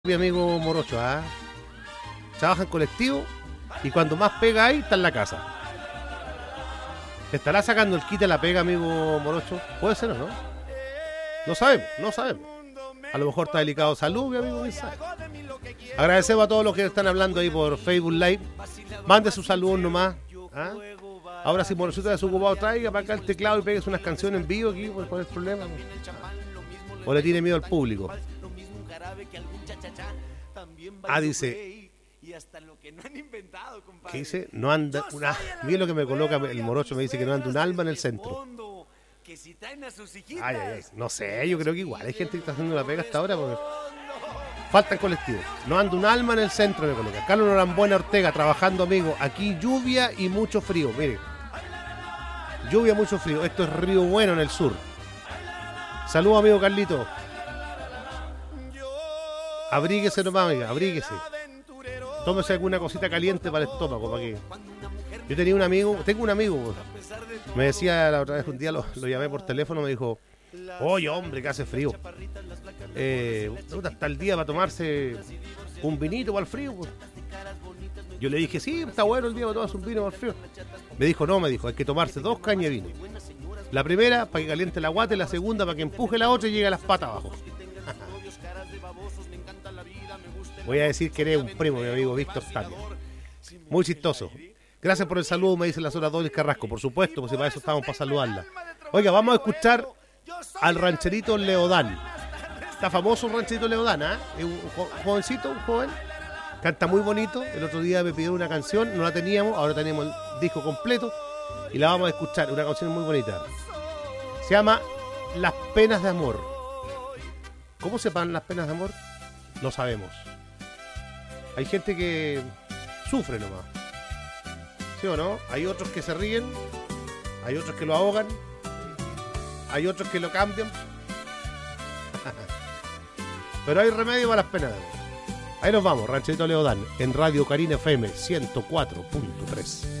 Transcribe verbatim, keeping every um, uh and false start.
Mi amigo Morocho, ¿ah? Trabaja en colectivo y cuando más pega hay, está en la casa. ¿Te estará sacando el quite a la pega, amigo Morocho? Puede ser o no. No sabemos, no sabemos. A lo mejor está delicado de salud, mi amigo. Agradecemos a todos los que están hablando ahí por Facebook Live. Mande su saludos nomás. ¿Ah? Ahora si Morocho está desocupado, traiga para acá el teclado y pegue unas canciones en vivo aquí. ¿Cuál es el problema? ¿O le tiene miedo al público? Ah, dice. ¿Qué dice? No anda una. Mira lo que me coloca el Morocho, me dice que no anda un alma en el centro. Ay, ay, ay. No sé, yo creo que igual hay gente que está haciendo la pega hasta ahora porque falta el colectivo. No anda un alma en el centro, me coloca. Carlos Norambuena Ortega trabajando, amigo. Aquí lluvia y mucho frío. Mire, lluvia, mucho frío. Esto es Río Bueno en el sur. Saludos, amigo Carlito. Abríguese nomás, amiga, abríguese. Tómese alguna cosita caliente para el estómago, para que. Yo tenía un amigo, tengo un amigo, me decía la otra vez, un día lo, lo llamé por teléfono, me dijo, oye hombre, que hace frío. Eh, hasta el día para tomarse un vinito para el frío. Pues. Yo le dije, sí, está bueno el día para tomarse un vino para el frío. Me dijo, no, me dijo, hay que tomarse dos cañas de vino. La primera para que caliente la guata y la segunda para que empuje la otra y llegue a las patas abajo. Voy a decir que eres un primo, mi amigo Víctor Tapia. Muy chistoso. Gracias por el saludo, me dice la señora Doris Carrasco. Por supuesto, pues si para eso estamos, para saludarla. Oiga, vamos a escuchar al rancherito Leodán. Está famoso el rancherito Leodán, ¿eh? Es un jo- jovencito, un joven. Canta muy bonito. El otro día me pidió una canción, no la teníamos, ahora tenemos el disco completo y la vamos a escuchar. Una canción muy bonita. Se llama Las Penas de Amor. ¿Cómo se pagan las penas de amor? No sabemos. Hay gente que sufre nomás. ¿Sí o no? Hay otros que se ríen, hay otros que lo ahogan, hay otros que lo cambian. Pero hay remedio para las penas de amor. Ahí nos vamos, Rancherito Leodán, en Radio Carina F M ciento cuatro punto tres.